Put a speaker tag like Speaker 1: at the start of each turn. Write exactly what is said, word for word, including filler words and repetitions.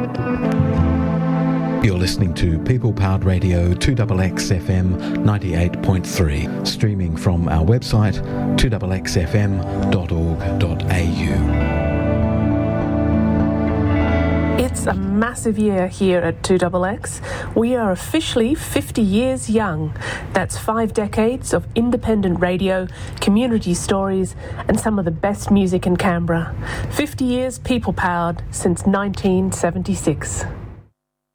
Speaker 1: You're listening to People Powered Radio two X X F M ninety-eight point three, streaming from our website two x x f m dot org dot a u.
Speaker 2: It's a massive year here at two X X. We are officially fifty years young. That's five decades of independent radio, community stories, and some of the best music in Canberra. fifty years people-powered since nineteen seventy-six.